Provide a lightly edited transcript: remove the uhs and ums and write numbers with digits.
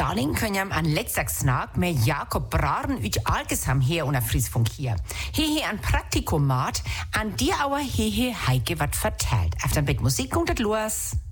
Darling können ja an letztagsnacht mit Jakob Braden uit Algesam her und Friesfunk hier. Hehe an Praktikumat, an dir aber hehe Heike wat vertellt. Auf der Bett Musik kommt das los.